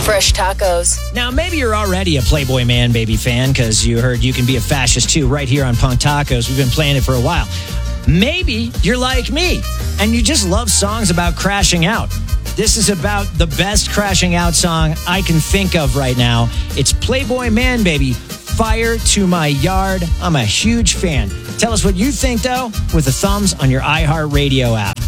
Fresh tacos. Now, maybe you're already a Playboy Man Baby fan because you heard You Can Be a Fascist Too right here on Punk Tacos. We've been playing it for a while. Maybe you're like me and you just love songs about crashing out. This is about the best crashing out song I can think of right now. It's Playboy Man Baby, Fire to My Yard. I'm a huge fan. Tell us what you think, though, with the thumbs on your iHeartRadio app.